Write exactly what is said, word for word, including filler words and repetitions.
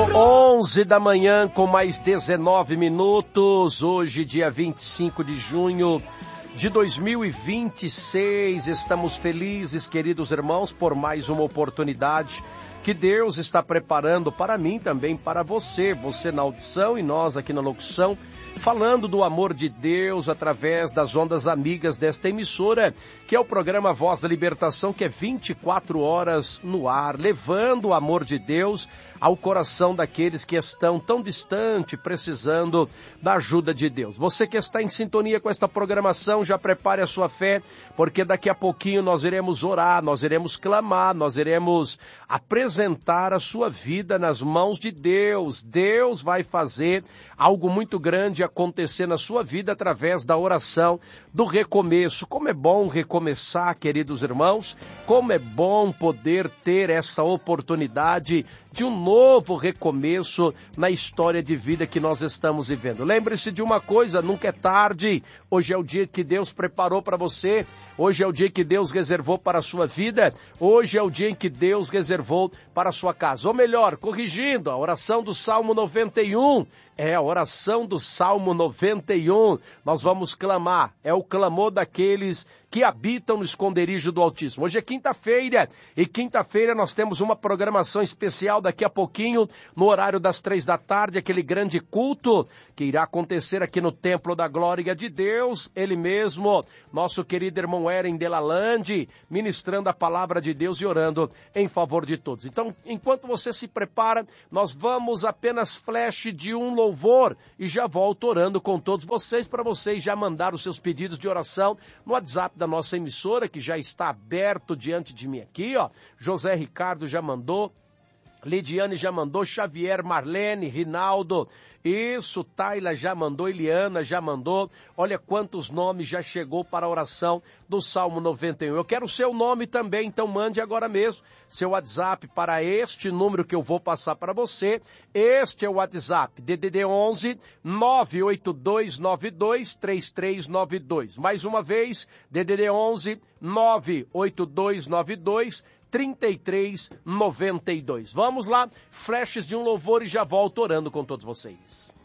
onze da manhã com mais dezenove minutos, hoje dia vinte e cinco de junho de dois mil e vinte e seis, estamos felizes, queridos irmãos, por mais uma oportunidade que Deus está preparando para mim também, para você, você na audição e nós aqui na locução, falando do amor de Deus através das ondas amigas desta emissora, que é o programa Voz da Libertação, que é vinte e quatro horas no ar, levando o amor de Deus ao coração daqueles que estão tão distante, precisando da ajuda de Deus. Você que está em sintonia com esta programação, já prepare a sua fé, porque daqui a pouquinho nós iremos orar, nós iremos clamar, nós iremos apresentar a sua vida nas mãos de Deus. Deus vai fazer algo muito grande acontecer na sua vida através da oração do recomeço. Como é bom recomeçar, queridos irmãos, como é bom poder ter essa oportunidade de um novo recomeço na história de vida que nós estamos vivendo. Lembre-se de uma coisa, nunca é tarde. Hoje é o dia que Deus preparou para você. Hoje é o dia que Deus reservou para a sua vida. Hoje é o dia em que Deus reservou para a sua casa. Ou melhor, corrigindo, a oração do Salmo noventa e um. É a oração do Salmo noventa e um. Nós vamos clamar. É o clamor daqueles que habitam no esconderijo do Altíssimo. Hoje é quinta-feira, e quinta-feira nós temos uma programação especial daqui a pouquinho, no horário das três da tarde, aquele grande culto que irá acontecer aqui no Templo da Glória de Deus, ele mesmo, nosso querido irmão Eren Delalande, ministrando a palavra de Deus e orando em favor de todos. Então, enquanto você se prepara, nós vamos apenas flash de um louvor e já volto orando com todos vocês, para vocês já mandar os seus pedidos de oração no WhatsApp da nossa emissora, que já está aberto diante de mim aqui, ó. José Ricardo já mandou, Lidiane já mandou, Xavier, Marlene, Rinaldo, isso, Taila já mandou, Eliana já mandou, olha quantos nomes já chegou para a oração do Salmo noventa e um. Eu quero o seu nome também, então mande agora mesmo seu WhatsApp para este número que eu vou passar para você. Este é o WhatsApp, D D D onze, nove oito dois nove dois, três três nove dois. Mais uma vez, D D D onze, nove oito dois nove dois, trinta e três noventa e dois. Vamos lá, flashes de um louvor e já volto orando com todos vocês.